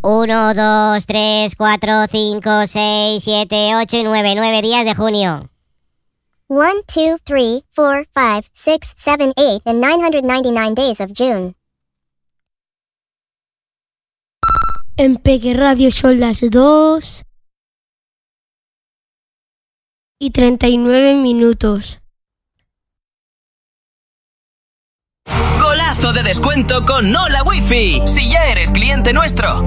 1, 2, 3, 4, 5, 6, 7, 8 y 9. 9 días de junio. 1, 2, 3, 4, 5, 6, 7, 8 and 999 days of June. En Peque Radio son las 2:39. Golazo de descuento con Hola Wifi. Si ya eres cliente nuestro.